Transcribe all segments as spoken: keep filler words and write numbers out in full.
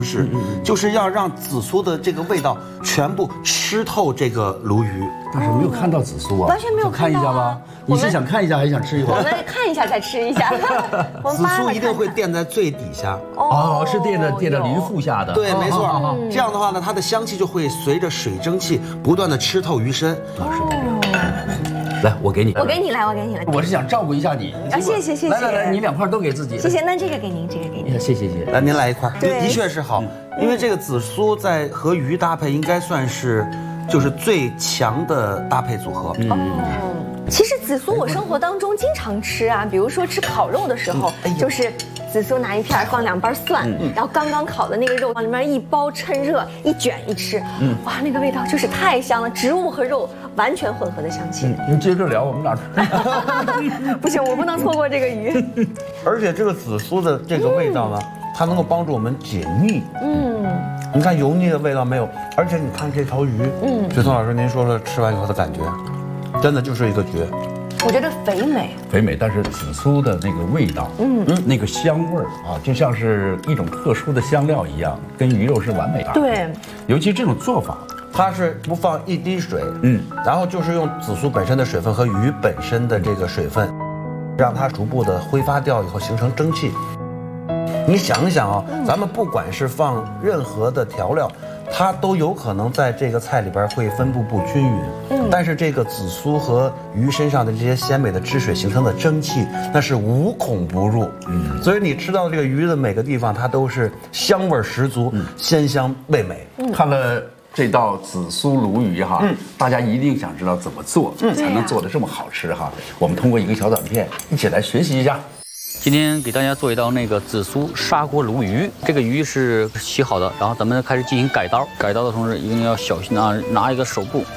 是，就是要让紫苏的这个味道全部吃透这个鲈鱼。 但是没有看到紫苏啊， 完全没有看一下吧。你是想看一下还是想吃一会儿？ 我们看一下再吃一下。 紫苏一定会垫在最底下。 哦，是垫在垫在鳞腹下的。 对，没错。这样的话呢，它的香气就会随着水蒸气不断的吃透鱼身。 啊，是的。来，我给你。 我给你来，我给你来。 我是想照顾一下你。 啊，谢谢谢谢。 来来来，你两块都给自己。 谢谢，那这个给您，这个给您。 谢谢谢谢。 来，您来一块。 对， 的确是好，因为这个紫苏在和鱼搭配，应该算是就是最强的搭配组合。 哦，其实紫苏我生活当中经常吃啊，比如说吃烤肉的时候，就是紫苏拿一片放两瓣蒜，然后刚刚烤的那个肉往里面一包，趁热一卷一吃，哇，那个味道就是太香了，植物和肉完全混合的香气。 你接着聊，我们哪吃？ 不行，我不能错过这个鱼。 而且这个紫苏的这个味道呢，它能够帮助我们解腻。嗯，你看油腻的味道没有，而且你看这条鱼，嗯，雪松老师您说说吃完以后的感觉，真的就是一个绝。 我觉得肥美， 肥美，但是紫苏的那个味道，嗯嗯，那个香味儿啊，就像是一种特殊的香料一样，跟鱼肉是完美搭配。 对， 尤其这种做法， 它是不放一滴水，嗯，然后就是用紫苏本身的水分和鱼本身的这个水分，让它逐步的挥发掉以后形成蒸汽。你想一想啊，咱们不管是放任何的调料，它都有可能在这个菜里边会分布不均匀。嗯，但是这个紫苏和鱼身上的这些鲜美的汁水形成的蒸汽，那是无孔不入。嗯，所以你吃到这个鱼的每个地方，它都是香味十足，鲜香味美。 看了这道紫苏鲈鱼哈，嗯，大家一定想知道怎么做，嗯，才能做得这么好吃哈。我们通过一个小短片一起来学习一下。 今天给大家做一道那个紫苏砂锅鲈鱼，这个鱼是洗好的，然后咱们开始进行改刀。改刀的同时一定要小心啊，拿一个手部，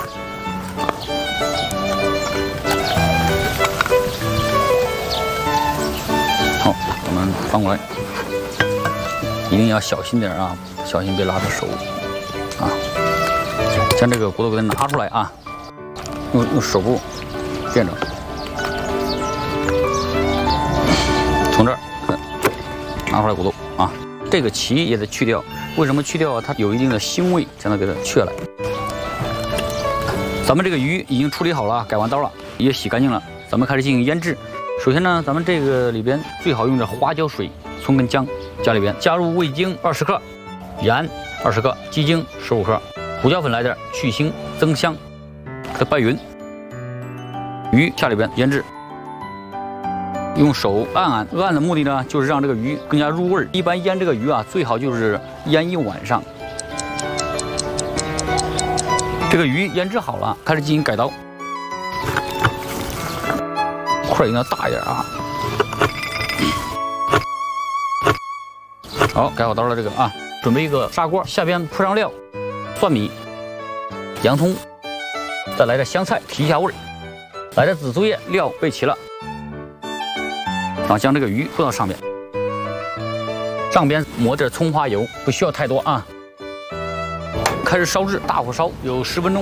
好，咱们翻过来，一定要小心点啊，小心别拉到手啊。将这个骨头给它拿出来啊，用用手部垫着。从这儿拿出来骨头啊，这个鳍也得去掉。为什么去掉啊？它有一定的腥味，将它给它去了。咱们这个鱼已经处理好了，改完刀了，也洗干净了。咱们开始进行腌制。首先呢，咱们这个里边最好用点花椒水、葱跟姜加里边，加入味精二十克，盐二十克，鸡精十五克，胡椒粉来点，去腥增香，给它拌匀。鱼下里边腌制。用手按按，按的目的呢，就是让这个鱼更加入味儿。一般腌这个鱼啊，最好就是腌一晚上。这个鱼腌制好了，开始进行改刀，块一定要大一点啊。好，改好刀了这个啊，准备一个砂锅，下边铺上料，蒜米、洋葱，再来点香菜提一下味儿，来点紫苏叶，料备齐了。然后将这个鱼铺到上面，上边抹点葱花油，不需要太多啊。开始烧制，大火烧有十分钟。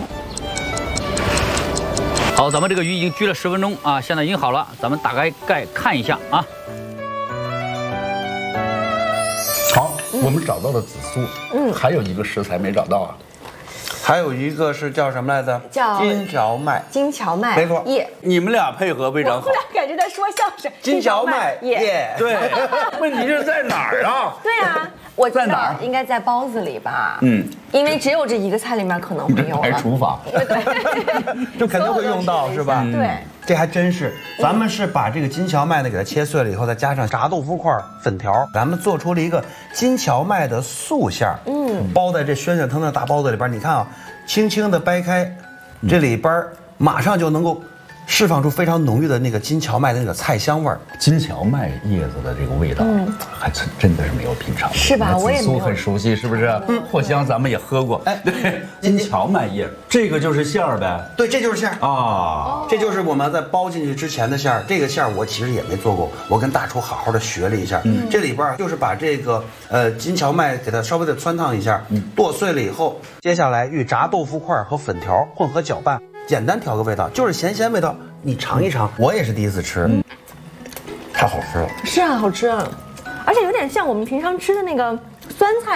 好，咱们这个鱼已经焗了十分钟啊，现在已经好了，咱们打开盖看一下啊。 好，我们找到了紫苏，嗯，还有一个食材没找到啊。 还有一个是叫什么来着？ 叫金荞麦。 金荞麦， 没错， 叶。 你们俩配合非常好。 我俩感觉在说相声。 金荞麦叶， 对。问题是在哪儿啊？ 对啊，我在哪儿？ 应该在包子里吧？ 嗯， 因为只有这一个菜里面可能会有。 还厨法。 对， 就肯定会用到，是吧？ 对。 这还真是，咱们是把这个金荞麦呢给它切碎了以后，再加上炸豆腐块、粉条，咱们做出了一个金荞麦的素馅儿，嗯，包在这暄暄腾腾的大包子里边。你看啊，轻轻的掰开，这里边马上就能够释放出非常浓郁的那个金荞麦的那个菜香味儿。 金荞麦叶子的这个味道，嗯，还真真的是没有品尝过， 是吧？我也紫苏很熟悉，是不是？嗯，藿香咱们也喝过。哎，对，金荞麦叶，这个就是馅儿呗。 对，这就是馅儿啊， 这就是我们在包进去之前的馅儿。这个馅儿我其实也没做过，我跟大厨好好的学了一下。嗯，这里边就是把这个呃金荞麦给它稍微的汆烫一下，嗯，剁碎了以后，接下来与炸豆腐块和粉条混合搅拌。简单调个味道，就是咸咸味道，你尝一尝。我也是第一次吃，嗯、太好吃了。 是啊，好吃啊，而且有点像我们平常吃的那个酸菜